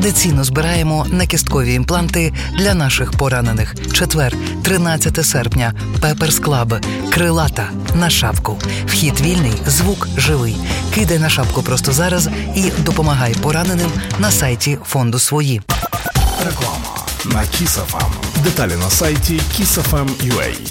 Традиційно збираємо некісткові імпланти для наших поранених. Четвер, 13 серпня. Пеперс Клаб. Крилата. На шапку. Вхід вільний, звук живий. Кидай на шапку просто зараз і допомагай пораненим на сайті фонду «Свої». Реклама на Kiss FM. Деталі на сайті kissfm.ua.